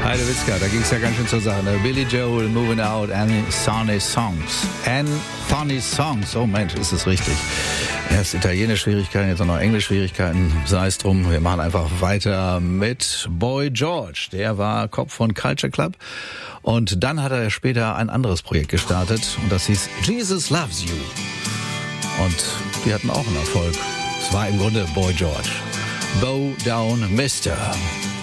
Heidewitzka, da ging es ja ganz schön zur Sache. Ne? Billy Joel, Moving Out, and Funny Songs. And Funny Songs, oh Mensch, ist es richtig. Erst Italienisch-Schwierigkeiten, jetzt auch noch Englisch-Schwierigkeiten. Sei es drum, wir machen einfach weiter mit Boy George. Der war Kopf von Culture Club. Und dann hat er später ein anderes Projekt gestartet. Und das hieß Jesus Loves You. Und die hatten auch einen Erfolg. Es war im Grunde Boy George. Bow Down Mister.